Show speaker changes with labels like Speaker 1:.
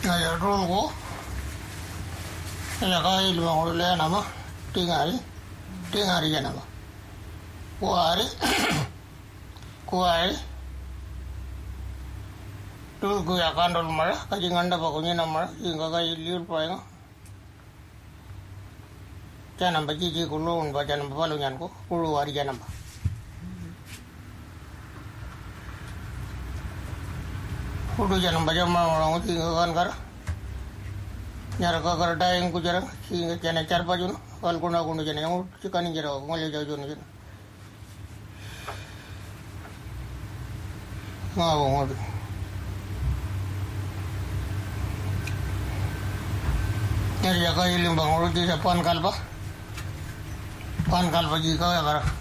Speaker 1: ya rol ko ya ka ilma ko le na ma tingari ya na ma kuari tu ku ya kan dol mara ka jinganda ba ko ni na mara inga ka ilir pa nga janam ba ji ko lon ba janam ba lo nyan ko kulu ari janam ba kudu janam ba jama orang ti kan kar nyara ka kar daeng ku jarang singa jana char pa jun kal kuna kunu jana yang cikani jara ngole jau jun jun ngawo ngobi nyari jaka ilim bang uru di pan kalpa ji ka ya kar